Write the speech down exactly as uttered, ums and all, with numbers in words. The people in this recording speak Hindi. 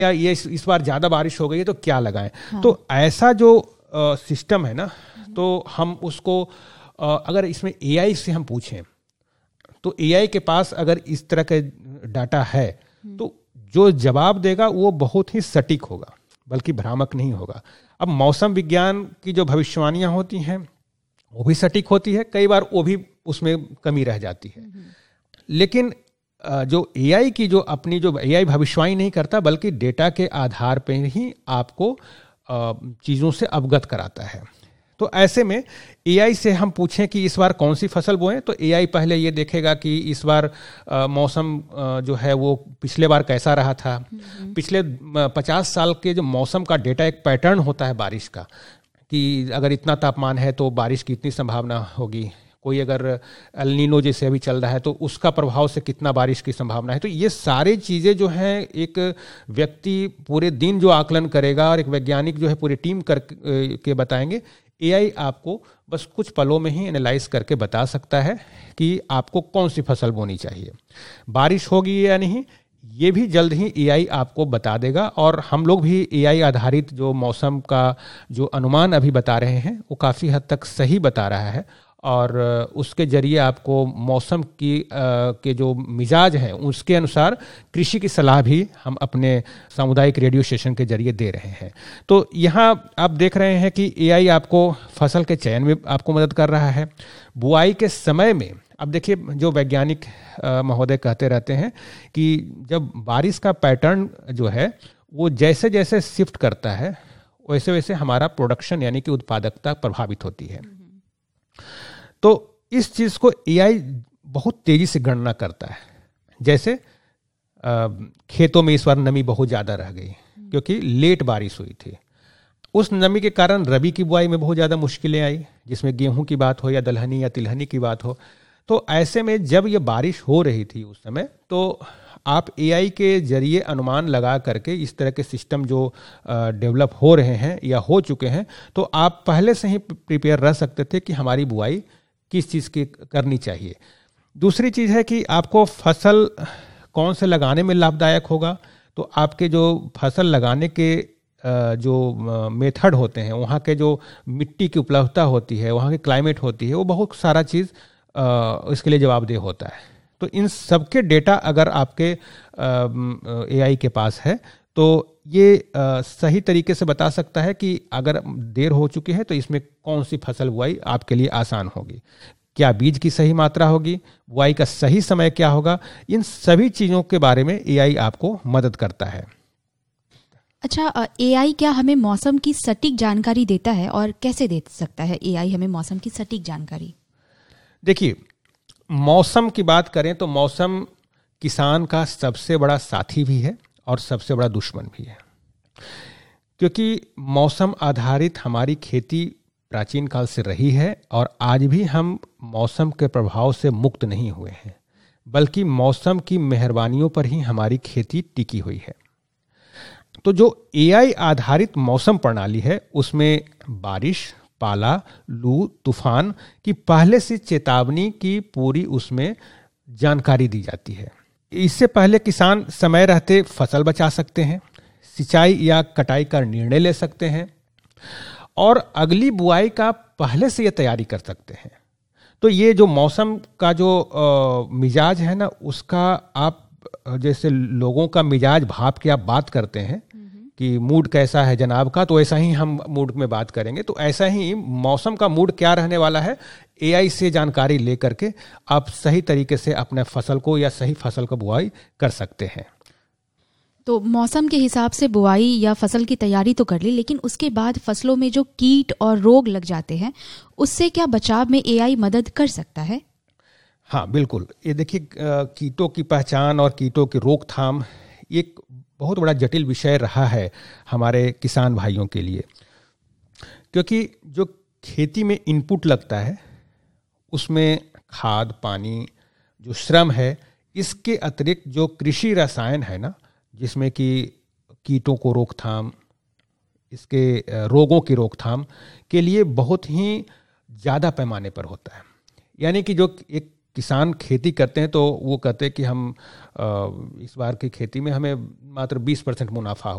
या ये इस, इस बार ज़्यादा बारिश हो गई है तो क्या लगाएं। हाँ। तो ऐसा जो सिस्टम है ना, तो हम उसको आ, अगर इसमें एआई से हम पूछें तो एआई के पास अगर इस तरह के डाटा है तो जो जवाब देगा वो बहुत ही सटीक होगा, बल्कि भ्रामक नहीं होगा। अब मौसम विज्ञान की जो भविष्यवाणियां होती हैं वो भी सटीक होती है, कई बार वो भी उसमें कमी रह जाती है। लेकिन जो एआई की जो अपनी जो एआई भविष्यवाणी नहीं करता, बल्कि डेटा के आधार पर ही आपको चीज़ों से अवगत कराता है। तो ऐसे में एआई से हम पूछें कि इस बार कौन सी फसल बोएं, तो एआई पहले ये देखेगा कि इस बार आ, मौसम आ, जो है वो पिछले बार कैसा रहा था। पिछले पचास साल के जो मौसम का डेटा, एक पैटर्न होता है बारिश का, कि अगर इतना तापमान है तो बारिश की इतनी संभावना होगी। कोई अगर एल नीनो जैसे अभी चल रहा है तो उसका प्रभाव से कितना बारिश की संभावना है। तो ये सारी चीज़ें जो हैं एक व्यक्ति पूरे दिन जो आकलन करेगा और एक वैज्ञानिक जो है पूरी टीम कर के बताएंगे। एआई आपको बस कुछ पलों में ही एनालाइज करके बता सकता है कि आपको कौन सी फसल बोनी चाहिए, बारिश होगी या नहीं, ये भी जल्द ही एआई आपको बता देगा। और हम लोग भी एआई आधारित जो मौसम का जो अनुमान अभी बता रहे हैं वो काफ़ी हद तक सही बता रहा है, और उसके जरिए आपको मौसम की आ, के जो मिजाज हैं उसके अनुसार कृषि की सलाह भी हम अपने सामुदायिक रेडियो स्टेशन के जरिए दे रहे हैं। तो यहाँ आप देख रहे हैं कि एआई आपको फसल के चयन में आपको मदद कर रहा है। बुआई के समय में अब देखिए, जो वैज्ञानिक महोदय कहते रहते हैं कि जब बारिश का पैटर्न जो है वो जैसे जैसे शिफ्ट करता है वैसे वैसे हमारा प्रोडक्शन यानी कि उत्पादकता प्रभावित होती है। तो इस चीज़ को एआई बहुत तेज़ी से गणना करता है। जैसे आ, खेतों में इस बार नमी बहुत ज़्यादा रह गई क्योंकि लेट बारिश हुई थी। उस नमी के कारण रबी की बुआई में बहुत ज़्यादा मुश्किलें आई, जिसमें गेहूं की बात हो या दलहनी या तिलहनी की बात हो। तो ऐसे में जब ये बारिश हो रही थी उस समय, तो आप एआई के जरिए अनुमान लगा करके इस तरह के सिस्टम जो डेवलप हो रहे हैं या हो चुके हैं, तो आप पहले से ही प्रिपेयर रह सकते थे कि हमारी बुआई किस चीज़ की करनी चाहिए। दूसरी चीज़ है कि आपको फसल कौन से लगाने में लाभदायक होगा, तो आपके जो फसल लगाने के जो मेथड होते हैं, वहाँ के जो मिट्टी की उपलब्धता होती है, वहाँ की क्लाइमेट होती है, वो बहुत सारा चीज़ इसके लिए जवाबदेह होता है। तो इन सब के डेटा अगर आपके एआई के पास है तो ये आ, सही तरीके से बता सकता है कि अगर देर हो चुकी है तो इसमें कौन सी फसल बुआई आपके लिए आसान होगी, क्या बीज की सही मात्रा होगी, बुआई का सही समय क्या होगा। इन सभी चीज़ों के बारे में एआई आपको मदद करता है। अच्छा, एआई क्या हमें मौसम की सटीक जानकारी देता है, और कैसे दे सकता है एआई हमें मौसम की सटीक जानकारी? देखिए, मौसम की बात करें तो मौसम किसान का सबसे बड़ा साथी भी है और सबसे बड़ा दुश्मन भी है, क्योंकि मौसम आधारित हमारी खेती प्राचीन काल से रही है और आज भी हम मौसम के प्रभाव से मुक्त नहीं हुए हैं, बल्कि मौसम की मेहरबानियों पर ही हमारी खेती टिकी हुई है। तो जो एआई आधारित मौसम प्रणाली है उसमें बारिश, पाला, लू, तूफान की पहले से चेतावनी की पूरी उसमें जानकारी दी जाती है। इससे पहले किसान समय रहते फसल बचा सकते हैं, सिंचाई या कटाई का निर्णय ले सकते हैं और अगली बुआई का पहले से ये तैयारी कर सकते हैं। तो ये जो मौसम का जो आ, मिजाज है ना, उसका आप जैसे लोगों का मिजाज भाप की आप बात करते हैं कि मूड कैसा है जनाब का, तो ऐसा ही हम मूड में बात करेंगे। तो ऐसा ही मौसम का मूड क्या रहने वाला है, एआई से जानकारी लेकर के आप सही तरीके से अपने फसल को या सही फसल को बुआई कर सकते हैं। तो मौसम के हिसाब से बुआई या फसल की तैयारी तो कर ली, लेकिन उसके बाद फसलों में जो कीट और रोग लग जाते हैं उससे क्या बचाव में एआई मदद कर सकता है? हाँ बिल्कुल। ये देखिए, कीटों की पहचान और कीटों की रोकथाम एक बहुत बड़ा जटिल विषय रहा है हमारे किसान भाइयों के लिए, क्योंकि जो खेती में इनपुट लगता है उसमें खाद, पानी, जो श्रम है, इसके अतिरिक्त जो कृषि रसायन है ना, जिसमें कि कीटों को रोकथाम, इसके रोगों की रोकथाम के लिए बहुत ही ज़्यादा पैमाने पर होता है। यानी कि जो एक किसान खेती करते हैं तो वो कहते हैं कि हम इस बार की खेती में हमें मात्र बीस परसेंट मुनाफा